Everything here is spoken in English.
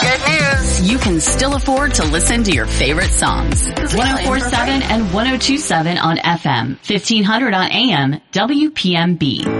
good news. You can still afford to listen to your favorite songs. 104.7 and 102.7 on FM, 1500 on AM, WPMB.